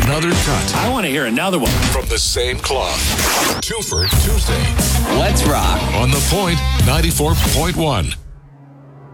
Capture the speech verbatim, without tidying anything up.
another cut. I want to hear another one. From the same cloth. Twofer Tuesday. Let's rock. On The Point, ninety-four point one.